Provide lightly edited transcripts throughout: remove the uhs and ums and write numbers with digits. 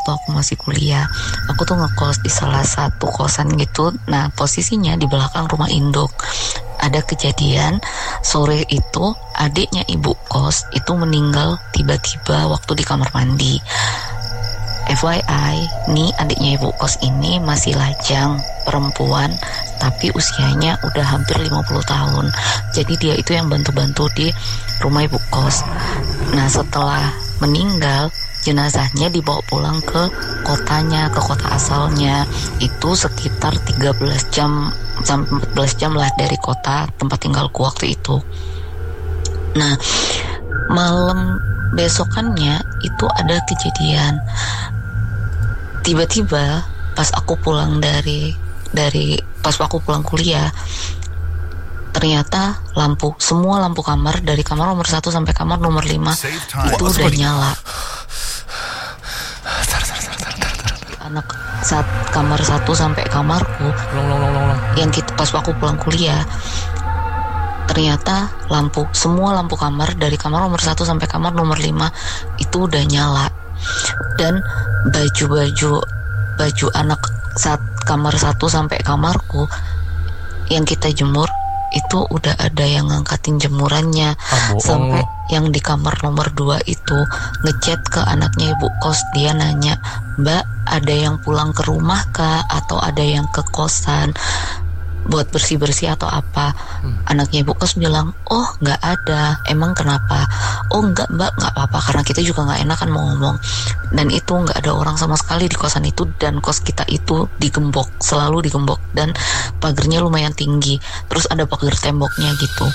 waktu aku masih kuliah. Aku tuh ngekos di salah satu kosan gitu. Nah, posisinya di belakang rumah induk. Ada kejadian sore itu adiknya ibu kos itu meninggal tiba-tiba waktu di kamar mandi. FYI, nih adiknya ibu kos ini masih lajang, perempuan, tapi usianya udah hampir 50 tahun. Jadi dia itu yang bantu-bantu di rumah ibu kos. Nah, setelah meninggal, jenazahnya dibawa pulang ke kotanya, ke kota asalnya. Itu sekitar 13 jam sampai 14 jam lah dari kota tempat tinggalku waktu itu. Nah, malam besokannya itu ada kejadian. Tiba-tiba pas aku pulang pas aku pulang kuliah, ternyata semua lampu kamar dari kamar nomor 1 sampai kamar nomor 5 itu udah nyala. Anak saat kamar 1 sampai kamarku yang pas aku pulang kuliah, ternyata semua lampu kamar dari kamar nomor 1 sampai kamar nomor 5 itu udah nyala. Dan baju anak saat kamar 1 sampai kamarku yang kita jemur itu udah ada yang ngangkatin jemurannya. Sampai yang di kamar nomor 2 itu ngechat ke anaknya ibu kos. Dia nanya, "Mbak, ada yang pulang ke rumah kah? Atau ada yang ke kosan buat bersih-bersih atau apa?" Anaknya ibu kos bilang, "Oh, nggak ada. Emang kenapa?" "Oh, nggak mbak, nggak apa-apa." Karena kita juga nggak enak kan mau ngomong. Dan itu nggak ada orang sama sekali di kosan itu. Dan kos kita itu digembok, selalu digembok. Dan pagernya lumayan tinggi. Terus ada pagar temboknya gitu.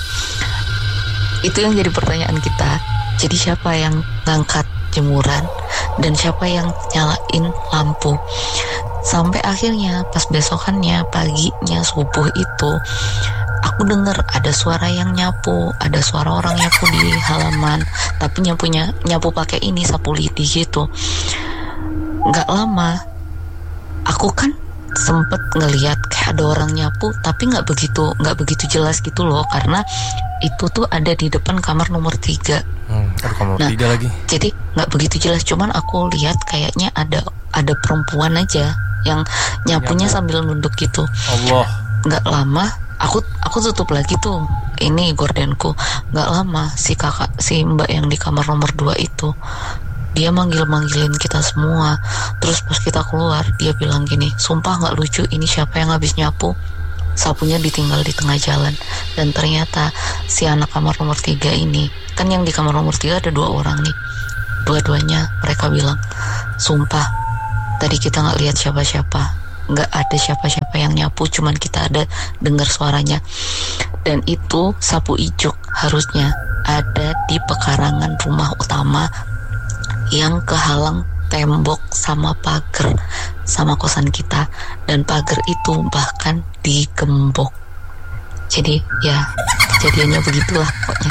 Itu yang jadi pertanyaan kita. Jadi siapa yang ngangkat jemuran? Dan siapa yang nyalain lampu? Sampai akhirnya pas besokannya paginya subuh itu aku dengar ada suara yang nyapu, ada suara orang nyapu di halaman, tapi nyapu pakai sapu lidi gitu. Nggak lama aku kan sempet ngelihat kayak ada orang nyapu, tapi nggak begitu jelas gitu loh, karena itu tuh ada di depan kamar nomor 3. Kamar 3 lagi. Jadi nggak begitu jelas, cuman aku lihat kayaknya ada perempuan aja yang nyapunya sambil nunduk gitu. Allah. Nggak lama aku tutup lagi tuh gordenku. Nggak lama si mbak yang di kamar nomor 2 itu dia manggilin kita semua. Terus pas kita keluar dia bilang gini, "Sumpah nggak lucu, ini siapa yang habis nyapu? Sapunya ditinggal di tengah jalan." Dan ternyata si anak kamar nomor 3 ini, kan yang di kamar nomor 3 ada 2 orang nih, dua-duanya mereka bilang, "Sumpah tadi kita nggak lihat siapa-siapa, nggak ada siapa-siapa yang nyapu, cuman kita ada dengar suaranya." Dan itu sapu ijuk harusnya ada di pekarangan rumah utama yang kehalang tembok sama pagar sama kosan kita, dan pagar itu bahkan digembok. Jadi ya kejadiannya begitulah pokoknya.